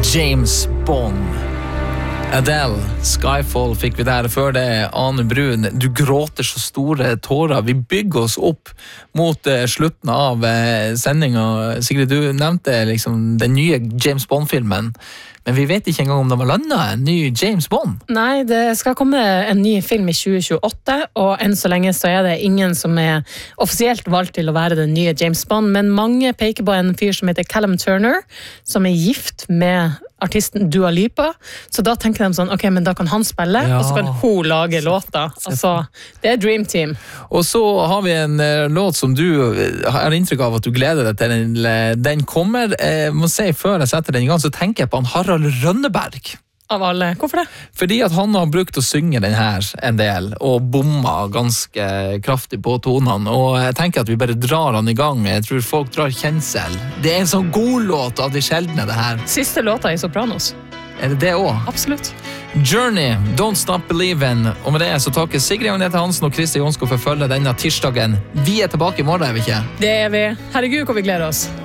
James Bond. Adele, Skyfall fikk vi der. Før det Ane Brun. Du gråter så store tårer. Vi bygger oss opp mot slutten av sendingen. Sigrid, du nevnte liksom den nye James Bond-filmen. Men vi vet ikke engang om de har landet en ny James Bond. Nei, det skal komme en ny film i 2028, og enn så lenge så er det ingen som er offisielt valgt til å være den nye James Bond, men mange peker på en fyr som heter Callum Turner, som er gift med artisten Dua Lipa, så da tenker de sånn, ok, men da kan han spille, og så kan hun lage låta. Altså, det er Dream Team. Og så har vi en låt som du har inntrykk av at du gleder deg til. Den kommer, må si før jeg setter den i gang, så tenker jeg på han Harald Rønneberg. Av alle. Hvorfor det? Fordi at han har brukt å synge den her en del, og bomma ganske kraftig på tonene, og jeg tenker at vi bare drar han i gang. Jeg tror folk drar kjensel. Det er en sånn god låt av de sjeldne det her. Siste låta i Sopranos. Er det også? Absolutt. Journey, Don't Stop Believin'. Og med det så takker Sigrid Agnete Hansen og Kristi Jonsko for følge denne tirsdagen. Vi er tilbake i morgen, er vi ikke? Det er vi. Herregud, hvor vi gleder oss.